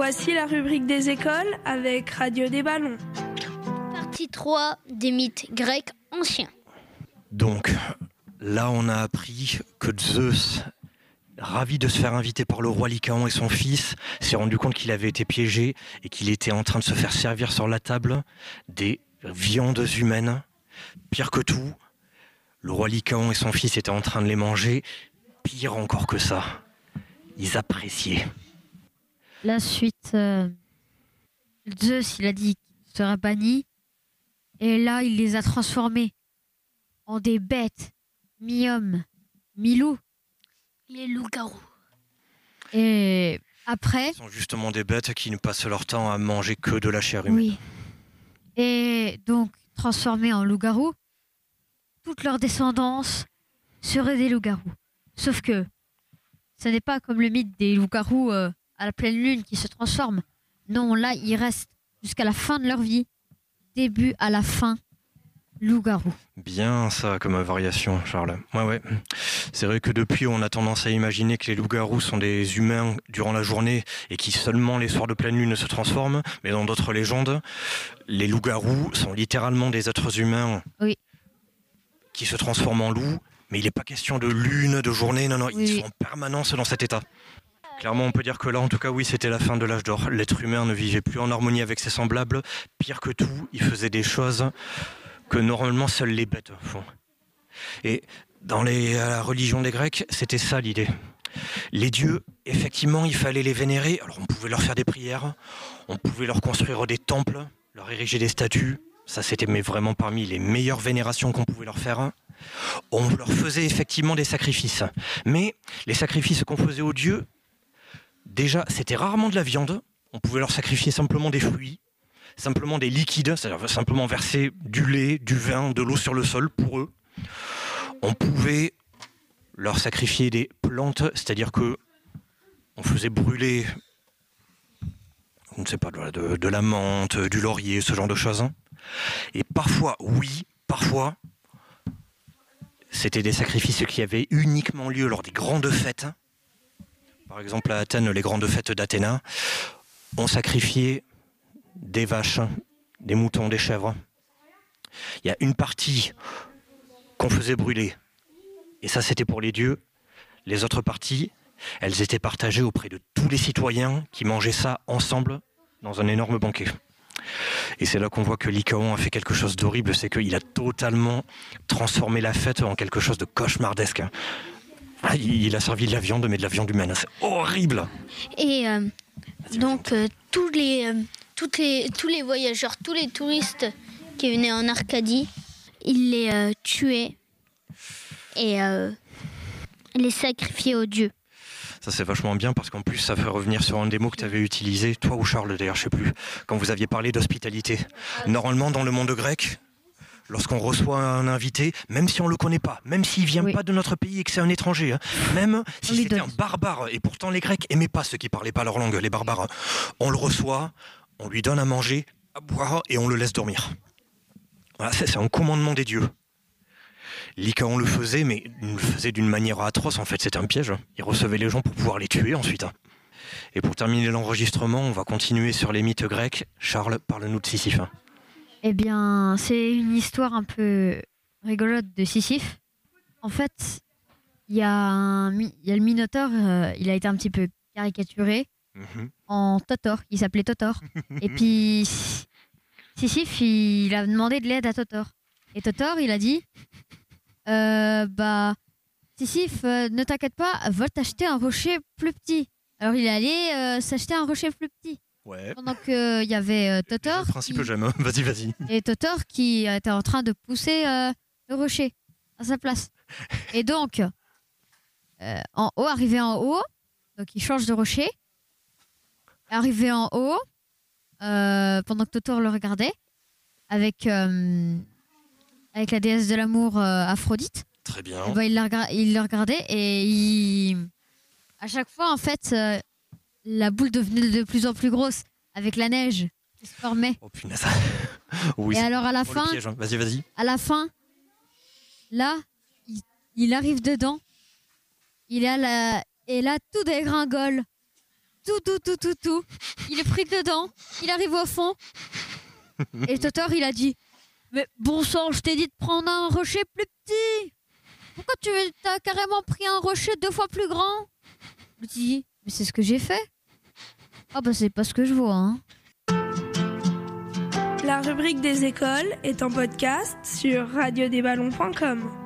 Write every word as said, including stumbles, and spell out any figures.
Voici la rubrique des écoles avec Radio des Ballons. Partie trois des mythes grecs anciens. Donc, là on a appris que Zeus, ravi de se faire inviter par le roi Lycaon et son fils, s'est rendu compte qu'il avait été piégé et qu'il était en train de se faire servir sur la table des viandes humaines. Pire que tout, le roi Lycaon et son fils étaient en train de les manger. Pire encore que ça, ils appréciaient. La suite, euh, Zeus, il a dit qu'il sera banni. Et là, il les a transformés en des bêtes, mi-hommes, mi-loups. Les loups-garous. Et après... Ce sont justement des bêtes qui ne passent leur temps à manger que de la chair humaine. Oui. Et donc, transformés en loups-garous, toute leur descendance serait des loups-garous. Sauf que ce n'est pas comme le mythe des loups-garous euh, à la pleine lune qui se transforment. Non, là, ils restent jusqu'à la fin de leur vie, début à la fin, loup-garou. Bien ça comme variation, Charles. Ouais, ouais. C'est vrai que depuis, on a tendance à imaginer que les loups-garous sont des humains durant la journée et qui seulement les soirs de pleine lune se transforment. Mais dans d'autres légendes, les loups-garous sont littéralement des êtres humains oui. qui se transforment en loups. Mais il n'est pas question de lune, de journée, non, non, oui. ils sont en permanence dans cet état. Clairement, on peut dire que là, en tout cas, oui, c'était la fin de l'âge d'or. L'être humain ne vivait plus en harmonie avec ses semblables. Pire que tout, il faisait des choses que normalement seules les bêtes font. Et dans les, la religion des Grecs, c'était ça l'idée. Les dieux, effectivement, il fallait les vénérer. Alors on pouvait leur faire des prières, on pouvait leur construire des temples, leur ériger des statues. Ça, c'était mais vraiment parmi les meilleures vénérations qu'on pouvait leur faire. On leur faisait effectivement des sacrifices. Mais les sacrifices qu'on faisait aux dieux, déjà, c'était rarement de la viande. On pouvait leur sacrifier simplement des fruits, simplement des liquides, c'est-à-dire simplement verser du lait, du vin, de l'eau sur le sol pour eux. On pouvait leur sacrifier des plantes, c'est-à-dire que on faisait brûler, je ne sais pas, de, de la menthe, du laurier, ce genre de choses. Et parfois, oui, parfois, c'était des sacrifices qui avaient uniquement lieu lors des grandes fêtes. Par exemple, à Athènes, les grandes fêtes d'Athéna, on sacrifiait des vaches, des moutons, des chèvres. Il y a une partie qu'on faisait brûler, et ça c'était pour les dieux. Les autres parties, elles étaient partagées auprès de tous les citoyens qui mangeaient ça ensemble dans un énorme banquet. Et c'est là qu'on voit que Lycaon a fait quelque chose d'horrible, c'est qu'il a totalement transformé la fête en quelque chose de cauchemardesque. Il a servi de la viande, mais de la viande humaine. C'est horrible. Et euh, donc, euh, tous, les, euh, toutes les, tous les voyageurs, tous les touristes qui venaient en Arcadie, il les euh, tuait et euh, les sacrifiait aux dieux. Ça c'est vachement bien parce qu'en plus ça fait revenir sur un des mots que tu avais utilisé, toi ou Charles d'ailleurs, je sais plus, quand vous aviez parlé d'hospitalité. Normalement dans le monde grec, lorsqu'on reçoit un invité, même si on le connaît pas, même s'il vient oui. pas de notre pays et que c'est un étranger, hein, même si c'était donne. un barbare, et pourtant les Grecs aimaient pas ceux qui parlaient pas leur langue, les barbares, on le reçoit, on lui donne à manger, à boire et on le laisse dormir. Voilà, c'est, c'est un commandement des dieux. Lycaon le faisait, mais il le faisait d'une manière atroce, en fait, c'était un piège. Il recevait les gens pour pouvoir les tuer ensuite. Et pour terminer l'enregistrement, on va continuer sur les mythes grecs. Charles, parle-nous de Sisyphe. Eh bien, c'est une histoire un peu rigolote de Sisyphe. En fait, il y, y a le Minotaure, euh, il a été un petit peu caricaturé mm-hmm. en Totor, il s'appelait Totor. Et puis, Sisyphe, il a demandé de l'aide à Totor. Et Totor, il a dit... Euh, bah, Sisyphe, euh, ne t'inquiète pas, va t'acheter un rocher plus petit. Alors il est allé euh, s'acheter un rocher plus petit. Ouais. Pendant qu'il euh, y avait euh, Totor. Le principe qui... j'aime, hein. Vas-y, vas-y. Et Totor qui était en train de pousser euh, le rocher à sa place. Et donc, euh, en haut, arrivé en haut, donc il change de rocher. Arrivé en haut, euh, pendant que Totor le regardait, avec. Euh, avec la déesse de l'amour euh, Aphrodite. Très bien. Et ben, il, la rega- il le regardait et il... à chaque fois, en fait, euh, la boule devenait de plus en plus grosse avec la neige qui se formait. Oh punaise. Oui, et alors à la fin, piège, hein. Vas-y, vas-y. À la fin, là, il, il arrive dedans. Il a la... Et là, tout dégringole. tout, tout, tout, tout, tout. Il est pris dedans, il arrive au fond. Et le Totor, il a dit « Mais bon sang, je t'ai dit de prendre un rocher plus petit. Pourquoi tu as carrément pris un rocher deux fois plus grand ?» Je dis « Mais c'est ce que j'ai fait. » Ah bah c'est pas ce que je vois, hein. La rubrique des écoles est en podcast sur radio des ballons point com.